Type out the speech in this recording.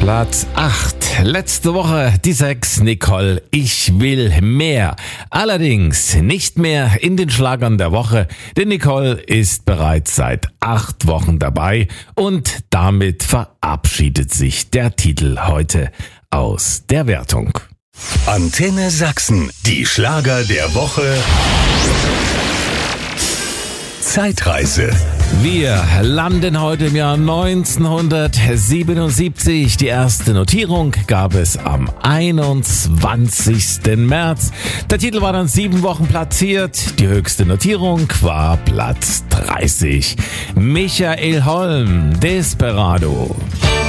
Platz 8. Letzte Woche die 6, Nicole, ich will mehr. Allerdings nicht mehr in den Schlagern der Woche, denn Nicole ist bereits seit 8 Wochen dabei und damit verabschiedet sich der Titel heute aus der Wertung. Antenne Sachsen, die Schlager der Woche. Zeitreise. Wir landen heute im Jahr 1977. Die erste Notierung gab es am 21. März. Der Titel war dann 7 Wochen platziert. Die höchste Notierung war Platz 30. Michael Holm, Desperado.